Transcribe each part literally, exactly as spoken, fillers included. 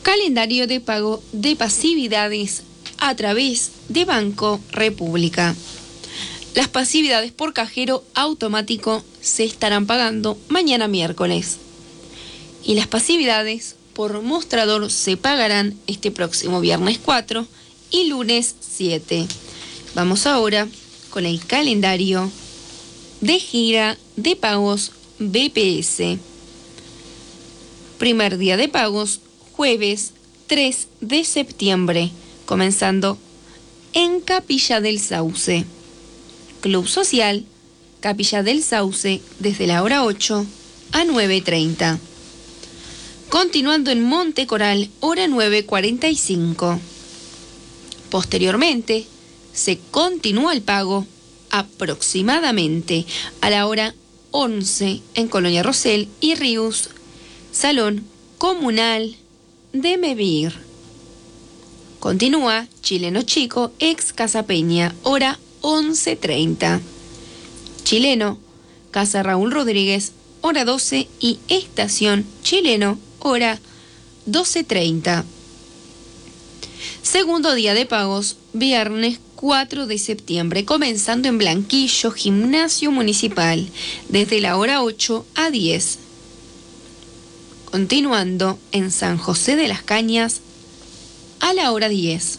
Calendario de pago de pasividades a través de Banco República. Las pasividades por cajero automático se estarán pagando mañana miércoles. Y las pasividades por mostrador se pagarán este próximo viernes cuatro y lunes siete. Vamos ahora con el calendario de gira de pagos B P S. Primer día de pagos, jueves tres de septiembre, comenzando en Capilla del Sauce. Club Social, Capilla del Sauce, desde la hora ocho a nueve treinta. Continuando en Monte Coral, hora nueve cuarenta y cinco. Posteriormente, se continúa el pago aproximadamente a la hora once en Colonia Rosell y Ríos, Salón Comunal de Mevir. Continúa Chileno Chico, ex Casa Peña, hora once treinta. Chileno, Casa Raúl Rodríguez, hora doce y Estación Chileno, hora doce treinta. Segundo día de pagos, viernes cuatro de septiembre, comenzando en Blanquillo, Gimnasio Municipal, desde la hora ocho a diez. Continuando en San José de las Cañas, a la hora diez.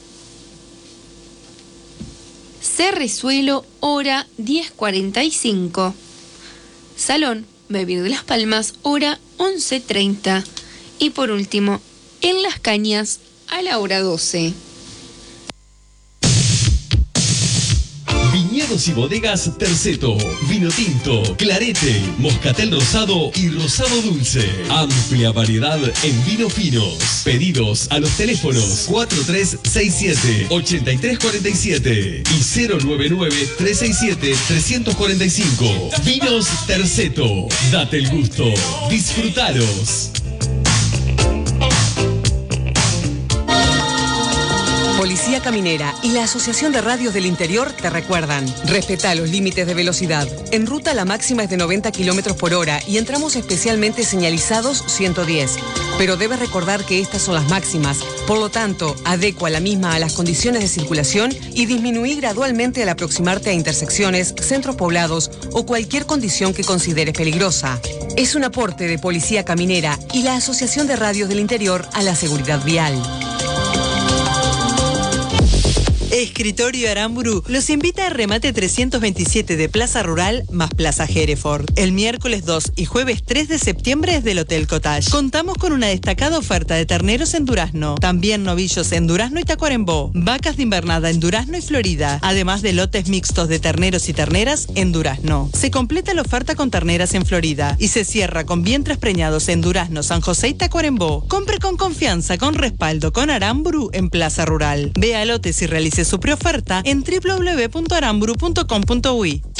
Cerrezuelo, hora diez cuarenta y cinco. Salón Mevir de las Palmas, hora once treinta. Y por último, en Las Cañas, a la hora doce. Viñedos y bodegas Terceto, vino tinto, clarete, moscatel rosado y rosado dulce. Amplia variedad en vinos finos. Pedidos a los teléfonos cuatro tres seis siete, ocho tres cuatro siete y cero nueve nueve, tres seis siete, tres cuatro cinco. Vinos Terceto, date el gusto, disfrutalos. Policía Caminera y la Asociación de Radios del Interior te recuerdan: respeta los límites de velocidad. En ruta la máxima es de noventa kilómetros por hora y entramos especialmente señalizados ciento diez. Pero debes recordar que estas son las máximas. Por lo tanto, adecua la misma a las condiciones de circulación y disminuí gradualmente al aproximarte a intersecciones, centros poblados o cualquier condición que consideres peligrosa. Es un aporte de Policía Caminera y la Asociación de Radios del Interior a la seguridad vial. Escritorio Aramburu los invita a remate trescientos veintisiete de Plaza Rural más Plaza Hereford. El miércoles dos y jueves tres de septiembre es del Hotel Cottage. Contamos con una destacada oferta de terneros en Durazno, también novillos en Durazno y Tacuarembó, vacas de invernada en Durazno y Florida, además de lotes mixtos de terneros y terneras en Durazno. Se completa la oferta con terneras en Florida y se cierra con vientres preñados en Durazno, San José y Tacuarembó. Compre con confianza, con respaldo, con Aramburu en Plaza Rural. Vea lotes y realice su preoferta en doble u doble u doble u punto aramburu punto com punto uy.